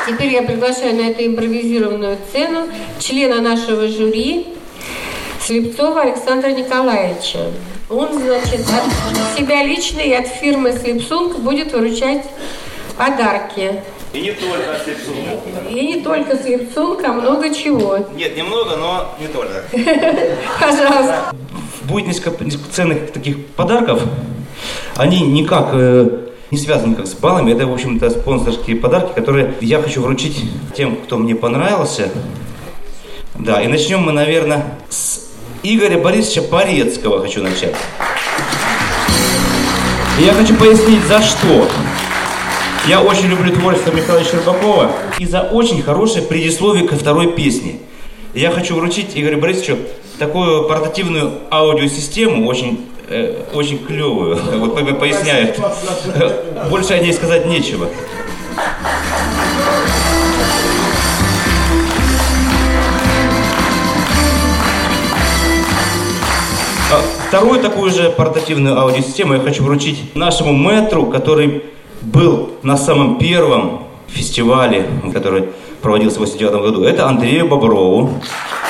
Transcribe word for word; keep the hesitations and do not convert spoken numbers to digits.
Теперь я приглашаю на эту импровизированную сцену члена нашего жюри Слепцова Александра Николаевича. Он, значит, от себя лично и от фирмы Слепсунг будет выручать подарки. И не только Слепсунг. И не только Слепсунг, а много чего. Нет, немного, но не только. Пожалуйста. Будет несколько ценных таких подарков. Они никак э, не связаны никак с баллами. Это, в общем-то, спонсорские подарки, которые я хочу вручить тем, кто мне понравился. Да, и начнем мы, наверное, с Игоря Борисовича Порецкого хочу начать. И я хочу пояснить, за что. Я очень люблю творчество Михаила Щербакова и за очень хорошее предисловие ко второй песне. Я хочу вручить Игорю Борисовичу такую портативную аудиосистему, очень, э, очень клевую. Вот поясняет. Больше о ней сказать нечего. Вторую такую же портативную аудиосистему я хочу вручить нашему мэтру, который был на самом первом фестивале, который проводился в восемьдесят девятом году. Это Андрею Боброву.